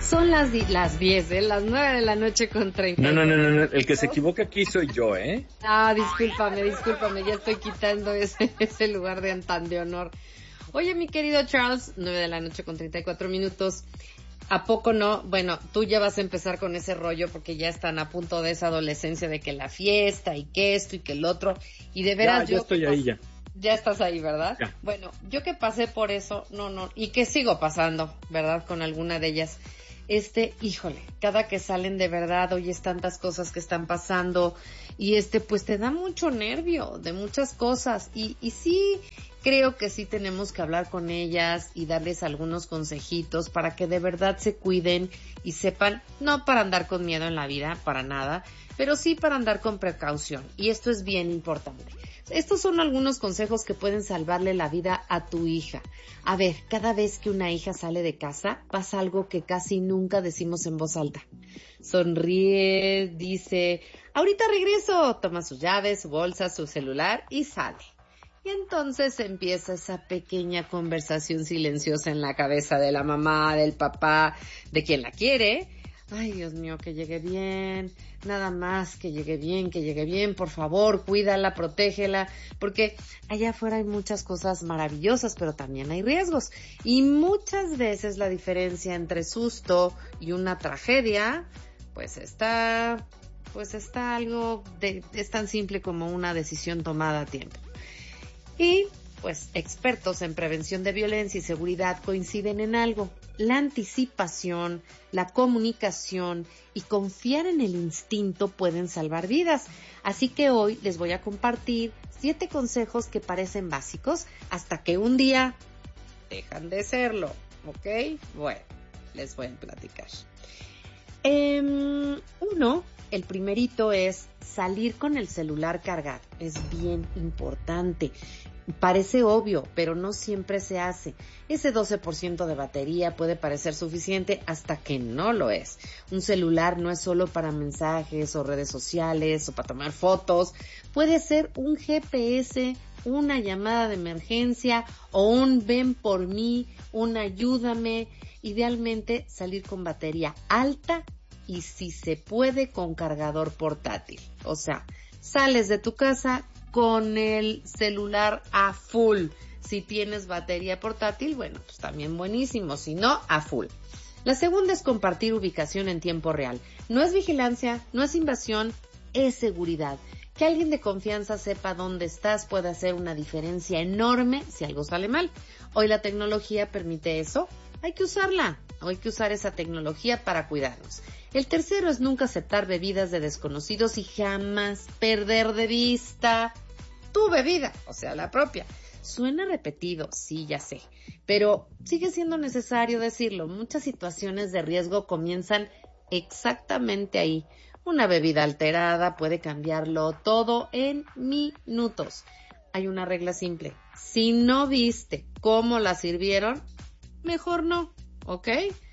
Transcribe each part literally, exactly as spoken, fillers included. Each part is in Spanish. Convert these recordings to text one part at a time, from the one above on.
Son las di- las diez, ¿eh? Las nueve de la noche con treinta. No, no, no, no, no, el que se equivoca aquí soy yo, ¿eh? Ah, discúlpame, discúlpame, ya estoy quitando ese, ese lugar de tan de honor. Oye, mi querido Charles, nueve de la noche con treinta y cuatro minutos. ¿A poco no? Bueno, tú ya vas a empezar con ese rollo porque ya están a punto de esa adolescencia de que la fiesta y que esto y que el otro. Y de veras Ya, yo... ya estoy ahí ya. Ya estás ahí, ¿verdad? Ya. Bueno, yo que pasé por eso, no, no, y que sigo pasando, ¿verdad? Con alguna de ellas. Este, híjole, cada que salen de verdad, oyes tantas cosas que están pasando y este, pues te da mucho nervio de muchas cosas y, y sí, creo que sí tenemos que hablar con ellas y darles algunos consejitos para que de verdad se cuiden y sepan, no para andar con miedo en la vida, para nada, pero sí para andar con precaución y esto es bien importante. Estos son algunos consejos que pueden salvarle la vida a tu hija. A ver, cada vez que una hija sale de casa, pasa algo que casi nunca decimos en voz alta. Sonríe, dice, ahorita regreso, toma sus llaves, su bolsa, su celular y sale. Y entonces empieza esa pequeña conversación silenciosa en la cabeza de la mamá, del papá, de quien la quiere. Ay, Dios mío, que llegue bien, nada más que llegue bien, que llegue bien, por favor, cuídala, protégela, porque allá afuera hay muchas cosas maravillosas, pero también hay riesgos. Y muchas veces la diferencia entre susto y una tragedia, pues está, pues está algo de, es tan simple como una decisión tomada a tiempo. Y, pues, expertos en prevención de violencia y seguridad coinciden en algo. La anticipación, la comunicación y confiar en el instinto pueden salvar vidas. Así que hoy les voy a compartir siete consejos que parecen básicos hasta que un día dejan de serlo, ¿ok? Bueno, les voy a platicar. Eh, uno, el primerito es salir con el celular cargado. Es bien importante. Parece obvio, pero no siempre se hace. Ese doce por ciento de batería puede parecer suficiente hasta que no lo es. Un celular no es solo para mensajes o redes sociales o para tomar fotos. Puede ser un G P S, una llamada de emergencia o un ven por mí, un ayúdame. Idealmente salir con batería alta y si se puede con cargador portátil. O sea, sales de tu casa con el celular a full. Si tienes batería portátil, bueno, pues también buenísimo. Si no, a full. La segunda es compartir ubicación en tiempo real. No es vigilancia, no es invasión, es seguridad. Que alguien de confianza sepa dónde estás puede hacer una diferencia enorme si algo sale mal. Hoy la tecnología permite eso. Hay que usarla. Hay que usar esa tecnología para cuidarnos. El tercero es nunca aceptar bebidas de desconocidos y jamás perder de vista tu bebida, o sea, la propia. Suena repetido, sí, ya sé, pero sigue siendo necesario decirlo. Muchas situaciones de riesgo comienzan exactamente ahí. Una bebida alterada puede cambiarlo todo en minutos. Hay una regla simple. Si no viste cómo la sirvieron, mejor no, ¿ok?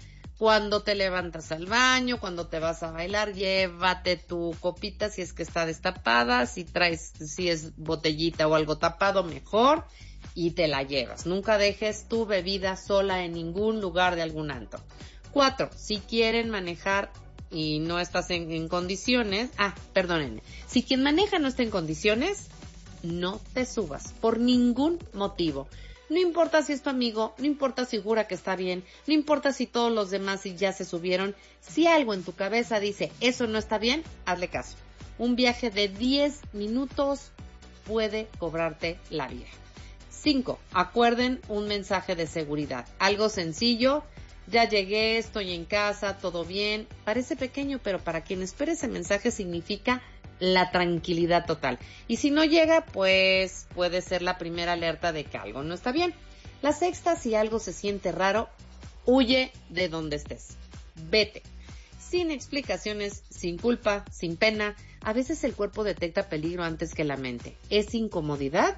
Cuando te levantas al baño, cuando te vas a bailar, llévate tu copita si es que está destapada, si traes, si es botellita o algo tapado, mejor, y te la llevas. Nunca dejes tu bebida sola en ningún lugar de algún antro. Cuatro, si quieren manejar y no estás en, en condiciones, ah, perdónenme, si quien maneja no está en condiciones, no te subas, por ningún motivo. No importa si es tu amigo, no importa si jura que está bien, no importa si todos los demás ya se subieron, si algo en tu cabeza dice, eso no está bien, hazle caso. Un viaje de diez minutos puede cobrarte la vida. Cinco, acuerden un mensaje de seguridad. Algo sencillo, ya llegué, estoy en casa, todo bien. Parece pequeño, pero para quien espera ese mensaje significa la tranquilidad total. Y si no llega, pues puede ser la primera alerta de que algo no está bien. La sexta, si algo se siente raro, huye de donde estés. Vete. Sin explicaciones, sin culpa, sin pena. A veces el cuerpo detecta peligro antes que la mente. Es incomodidad,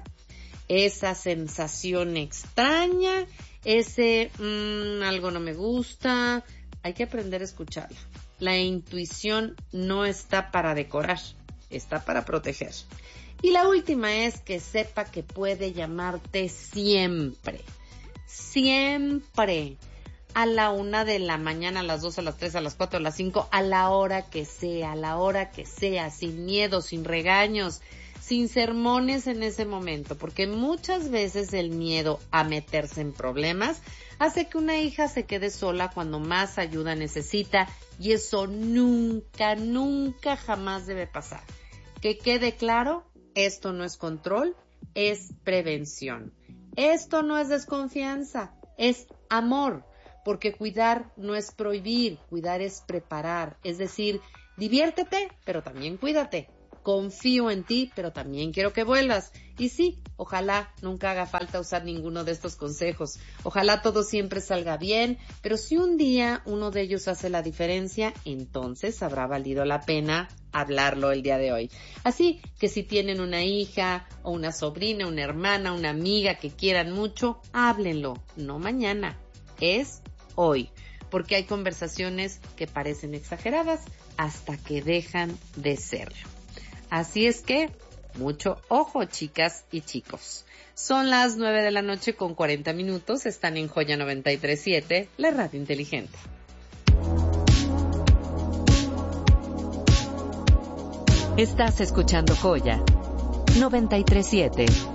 esa sensación extraña, ese mmm, algo no me gusta. Hay que aprender a escucharla. La intuición no está para decorar, está para proteger. Y la última es que sepa que puede llamarte siempre. Siempre. a la una de la mañana, a las dos, a las tres, a las cuatro, a las cinco, a la hora que sea, a la hora que sea, sin miedo, sin regaños, sin sermones en ese momento, porque muchas veces el miedo a meterse en problemas hace que una hija se quede sola cuando más ayuda necesita, y eso nunca, nunca, jamás debe pasar. Que quede claro, esto no es control, es prevención. Esto no es desconfianza, es amor, porque cuidar no es prohibir, cuidar es preparar, es decir, diviértete, pero también cuídate. Confío en ti, pero también quiero que vuelvas. Y sí, ojalá nunca haga falta usar ninguno de estos consejos. Ojalá todo siempre salga bien, pero si un día uno de ellos hace la diferencia, entonces habrá valido la pena hablarlo el día de hoy. Así que si tienen una hija o una sobrina, una hermana, una amiga que quieran mucho, háblenlo. No mañana, es hoy. Porque hay conversaciones que parecen exageradas hasta que dejan de serlo. Así es que, mucho ojo, chicas y chicos. Son las nueve de la noche con cuarenta minutos, están en Joya noventa y tres punto siete, la radio inteligente. Estás escuchando Joya noventa y tres punto siete.